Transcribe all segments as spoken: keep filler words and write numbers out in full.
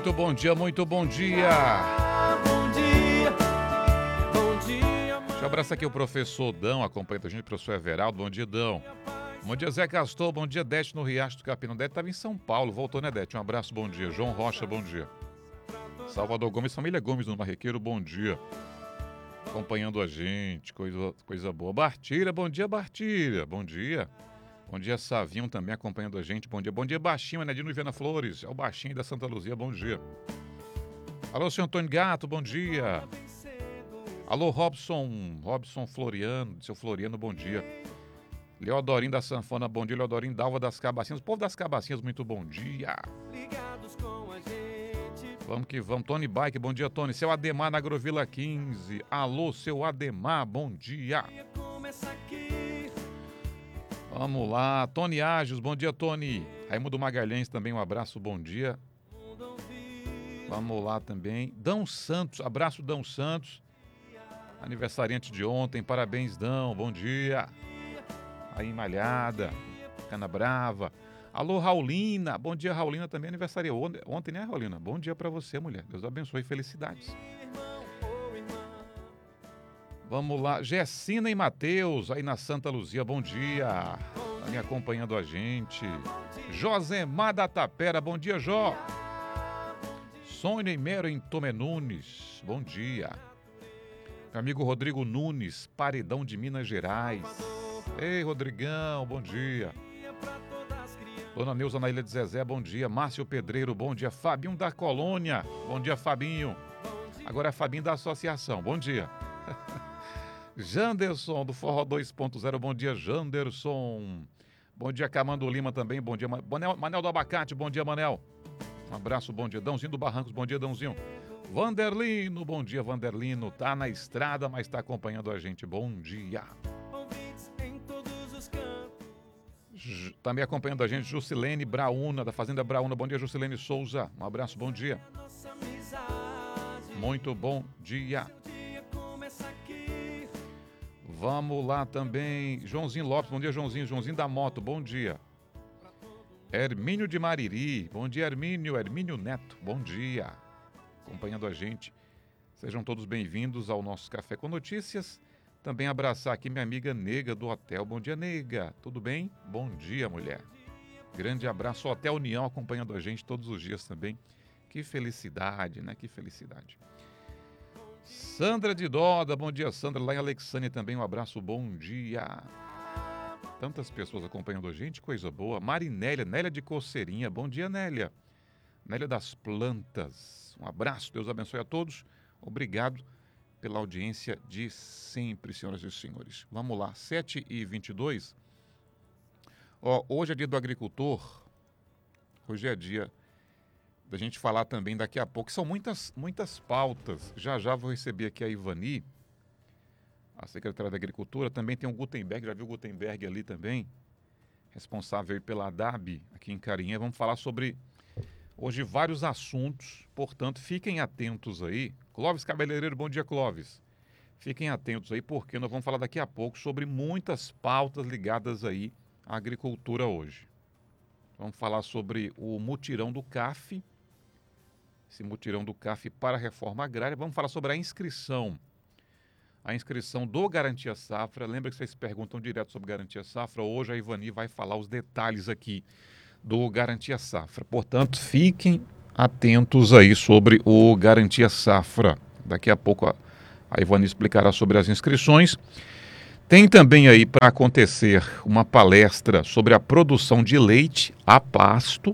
muito bom dia, muito bom dia. Bom dia, bom dia. Deixa eu abraçar aqui o professor Dão, acompanha a gente, professor Everaldo. Bom dia, Dão. Bom dia, Zé Castor. Bom dia, Dete, no Riacho do Capim. Dete estava em São Paulo, voltou, né, Dete? Um abraço, bom dia. João Rocha, bom dia. Salvador Gomes, família Gomes no Marrequeiro, bom dia. Acompanhando a gente, coisa, coisa boa. Bartilha, bom dia, Bartilha. Bom dia. Bom dia, Savinho também acompanhando a gente. Bom dia. Bom dia, Baixinho, Anedino Viana Flores. É o Baixinho da Santa Luzia, bom dia. Alô, senhor Antônio Gato, bom dia. Alô, Robson, Robson Floriano, seu Floriano, bom dia. Leodorinho da Sanfona, bom dia. Leodorinho Dalva das Cabacinhas. O povo das Cabacinhas, muito bom dia. Vamos que vamos. Tony Bike, bom dia, Tony. Seu Ademar na Agrovila quinze. Alô, seu Ademar, bom dia. Vamos lá. Tony Ágios, bom dia, Tony. Raimundo Magalhães também, um abraço, bom dia. Vamos lá também. Dão Santos, abraço, Dão Santos. Aniversariante de ontem, parabéns, Dão, bom dia. Aí, Malhada, Cana Brava. Alô, Raulina, bom dia, Raulina, também aniversaria ontem, ontem, né, Raulina? Bom dia pra você, mulher. Deus abençoe e felicidades. Vamos lá, Gessina e Matheus, aí na Santa Luzia, bom dia. Tá me acompanhando a gente. Josemar da Tapera, bom dia, Jó. Sônia e Mero em Tomé Nunes, bom dia. Meu amigo Rodrigo Nunes, Paredão de Minas Gerais. Ei, Rodrigão, bom dia. Dona Neuza na Ilha de Zezé, bom dia. Márcio Pedreiro, bom dia. Fabinho da Colônia, bom dia, Fabinho. Agora é Fabinho da Associação, bom dia. Janderson do Forró dois ponto zero, bom dia, Janderson. Bom dia, Camando Lima também, bom dia. Manel, Manel do Abacate, bom dia, Manel. Um abraço, bom dia. Dãozinho do Barrancos, bom dia, Dãozinho. Vanderlino, bom dia, Vanderlino. Tá na estrada, mas tá acompanhando a gente, bom dia. Também acompanhando a gente, Jusilene Brauna, da Fazenda Brauna. Bom dia, Jusilene Souza. Um abraço, bom dia. Muito bom dia. Vamos lá também, Joãozinho Lopes. Bom dia, Joãozinho. Joãozinho da Moto, bom dia. Hermínio de Mariri. Bom dia, Hermínio. Hermínio Neto, bom dia. Acompanhando a gente. Sejam todos bem-vindos ao nosso Café com Notícias. Também abraçar aqui minha amiga Nega do Hotel. Bom dia, Nega. Tudo bem? Bom dia, mulher. Grande abraço. Hotel União acompanhando a gente todos os dias também. Que felicidade, né? Que felicidade. Sandra de Doda. Bom dia, Sandra. Lá em Alexânia também um abraço. Bom dia. Tantas pessoas acompanhando a gente. Coisa boa. Marinélia. Nélia de Coceirinha. Bom dia, Nélia. Nélia das Plantas. Um abraço. Deus abençoe a todos. Obrigado pela audiência de sempre, senhoras e senhores. Vamos lá, sete e vinte e dois. Ó, hoje é dia do agricultor. Hoje é dia da gente falar também daqui a pouco. São muitas, muitas pautas. Já já vou receber aqui a Ivani, a secretária da Agricultura. Também tem o Gutenberg, já viu o Gutenberg ali também, responsável pela A D A B aqui em Carinha. Vamos falar sobre hoje vários assuntos, portanto, fiquem atentos aí. Clóvis Cabeleireiro, bom dia, Clóvis. Fiquem atentos aí, porque nós vamos falar daqui a pouco sobre muitas pautas ligadas aí à agricultura hoje. Vamos falar sobre o mutirão do C A F, esse mutirão do C A F para a reforma agrária. Vamos falar sobre a inscrição, a inscrição do Garantia Safra. Lembra que vocês perguntam direto sobre Garantia Safra? Hoje a Ivani vai falar os detalhes aqui do Garantia Safra. Portanto, fiquem atentos aí sobre o Garantia Safra. Daqui a pouco a, a Ivani explicará sobre as inscrições. Tem também aí para acontecer uma palestra sobre a produção de leite a pasto.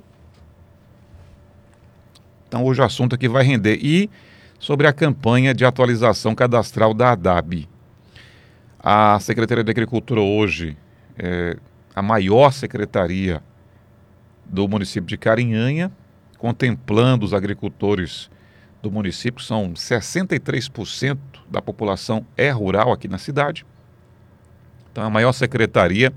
Então hoje o assunto aqui vai render. E sobre a campanha de atualização cadastral da A D A B. A Secretaria de Agricultura hoje é a maior secretaria do município de Carinhanha, contemplando os agricultores do município. São sessenta e três por cento da população é rural aqui na cidade. Então, a maior secretaria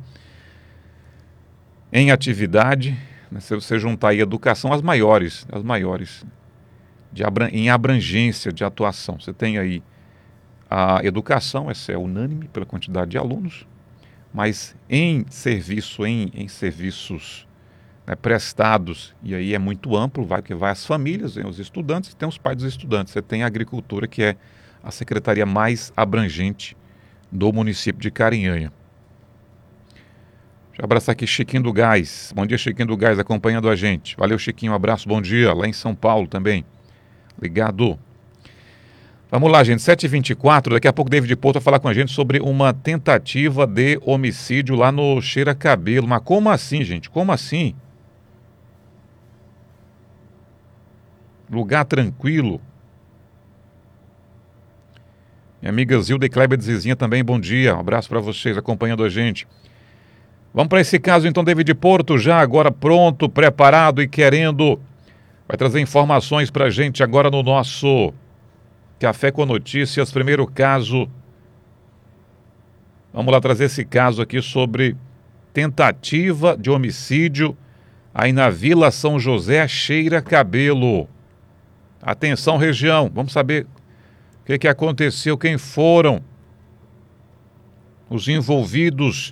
em atividade, né, se você juntar aí educação, as maiores, as maiores, de abra- em abrangência de atuação. Você tem aí a educação, essa é unânime pela quantidade de alunos, mas em serviço, em, em serviços né, prestados, e aí é muito amplo, vai que vai às famílias, vem os estudantes, tem os pais dos estudantes, você tem a agricultura, que é a secretaria mais abrangente do município de Carinhanha. Deixa eu abraçar aqui Chiquinho do Gás. Bom dia, Chiquinho do Gás, acompanhando a gente. Valeu, Chiquinho, um abraço, bom dia, lá em São Paulo também. Ligado. Vamos lá, gente, sete e vinte e quatro, daqui a pouco David Porto vai falar com a gente sobre uma tentativa de homicídio lá no Cheira Cabelo. Mas como assim, gente? Como assim? Lugar tranquilo. Minha amiga Zilda e Kleber de Zizinha também, bom dia. Um abraço para vocês acompanhando a gente. Vamos para esse caso então, David Porto, já agora pronto, preparado e querendo. Vai trazer informações para a gente agora no nosso Café com Notícias. Primeiro caso. Vamos lá trazer esse caso aqui sobre tentativa de homicídio aí na Vila São José, Cheira Cabelo. Atenção, região, vamos saber o que, que aconteceu, quem foram os envolvidos.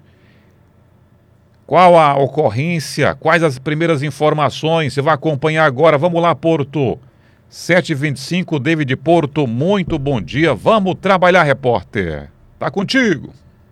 Qual a ocorrência? Quais as primeiras informações? Você vai acompanhar agora. Vamos lá, Porto. sete e vinte e cinco, David Porto, muito bom dia. Vamos trabalhar, repórter. Tá contigo.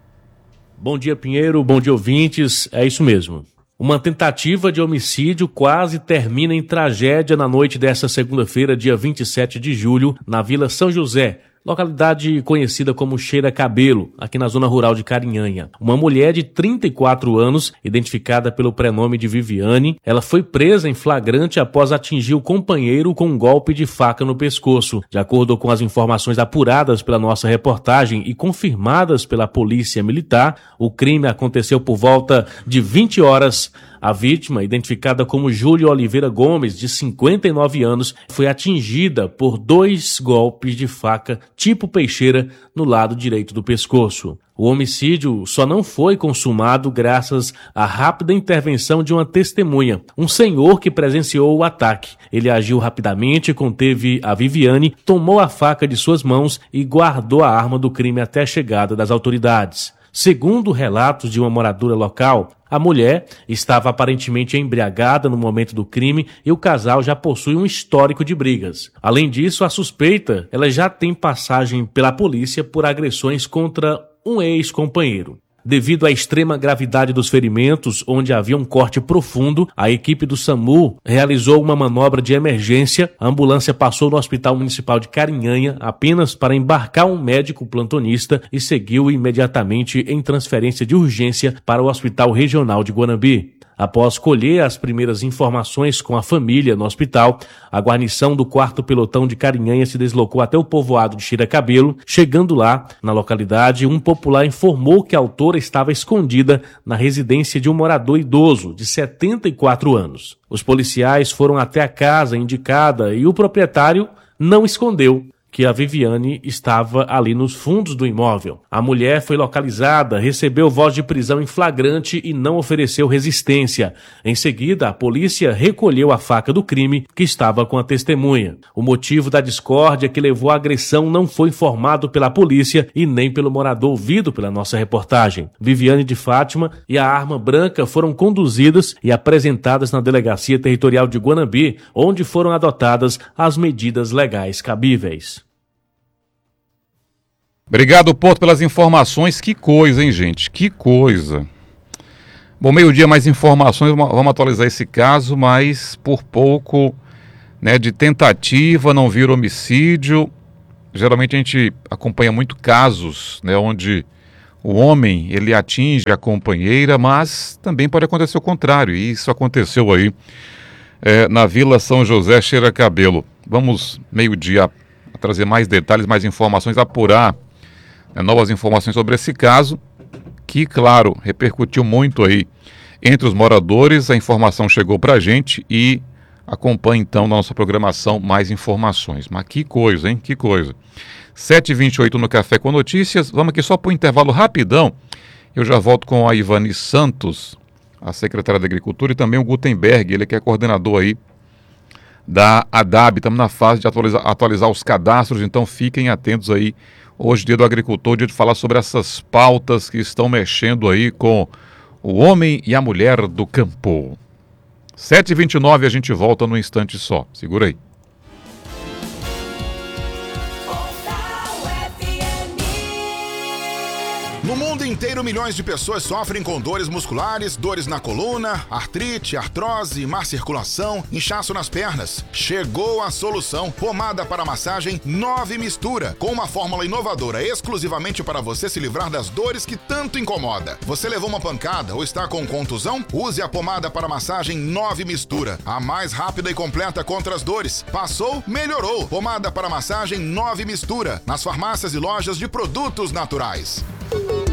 Bom dia, Pinheiro. Bom dia, ouvintes. É isso mesmo. Uma tentativa de homicídio quase termina em tragédia na noite desta segunda-feira, dia vinte e sete de julho, na Vila São José, localidade conhecida como Cheira Cabelo, aqui na zona rural de Carinhanha. Uma mulher de trinta e quatro anos, identificada pelo prenome de Viviane, ela foi presa em flagrante após atingir o companheiro com um golpe de faca no pescoço. De acordo com as informações apuradas pela nossa reportagem e confirmadas pela Polícia Militar, o crime aconteceu por volta de vinte horas. A vítima, identificada como Júlia Oliveira Gomes, de cinquenta e nove anos, foi atingida por dois golpes de faca tipo peixeira no lado direito do pescoço. O homicídio só não foi consumado graças à rápida intervenção de uma testemunha, um senhor que presenciou o ataque. Ele agiu rapidamente, conteve a Viviane, tomou a faca de suas mãos e guardou a arma do crime até a chegada das autoridades. Segundo relatos de uma moradora local, a mulher estava aparentemente embriagada no momento do crime e o casal já possui um histórico de brigas. Além disso, a suspeita ela já tem passagem pela polícia por agressões contra um ex-companheiro. Devido à extrema gravidade dos ferimentos, onde havia um corte profundo, a equipe do SAMU realizou uma manobra de emergência. A ambulância passou no Hospital Municipal de Carinhanha apenas para embarcar um médico plantonista e seguiu imediatamente em transferência de urgência para o Hospital Regional de Guanambi. Após colher as primeiras informações com a família no hospital, a guarnição do quarto pelotão de Carinhanha se deslocou até o povoado de Cheira Cabelo. Chegando lá, na localidade, um popular informou que a autora estava escondida na residência de um morador idoso de setenta e quatro anos. Os policiais foram até a casa indicada e o proprietário não escondeu que a Viviane estava ali nos fundos do imóvel. A mulher foi localizada, recebeu voz de prisão em flagrante e não ofereceu resistência. Em seguida, a polícia recolheu a faca do crime que estava com a testemunha. O motivo da discórdia que levou à agressão não foi informado pela polícia e nem pelo morador ouvido pela nossa reportagem. Viviane de Fátima e a arma branca foram conduzidas e apresentadas na Delegacia Territorial de Guanambi, onde foram adotadas as medidas legais cabíveis. Obrigado, Porto, pelas informações. Que coisa, hein, gente? Que coisa. Bom, meio-dia, mais informações. Vamos atualizar esse caso, mas por pouco, né, de tentativa, não vira homicídio. Geralmente a gente acompanha muito casos, né, onde o homem, ele atinge a companheira, mas também pode acontecer o contrário. E isso aconteceu aí é, na Vila São José, Cheira Cabelo. Vamos, meio-dia, trazer mais detalhes, mais informações, apurar novas informações sobre esse caso, que, claro, repercutiu muito aí entre os moradores. A informação chegou para a gente e acompanhe, então, na nossa programação mais informações. Mas que coisa, hein? Que coisa. sete e vinte e oito no Café com Notícias. Vamos aqui só para um intervalo rapidão. Eu já volto com a Ivani Santos, a secretária da Agricultura, e também o Gutenberg, ele que é coordenador aí da ADAB. Estamos na fase de atualizar, atualizar os cadastros, então fiquem atentos aí. Hoje, dia do agricultor, dia de falar sobre essas pautas que estão mexendo aí com o homem e a mulher do campo. sete e vinte e nove, a gente volta num instante só. Segura aí. No mundo inteiro, milhões de pessoas sofrem com dores musculares, dores na coluna, artrite, artrose, má circulação, inchaço nas pernas. Chegou a solução. Pomada para massagem nove Mistura, com uma fórmula inovadora exclusivamente para você se livrar das dores que tanto incomoda. Você levou uma pancada ou está com contusão? Use a pomada para massagem nove Mistura, a mais rápida e completa contra as dores. Passou? Melhorou. Pomada para massagem nove Mistura, nas farmácias e lojas de produtos naturais.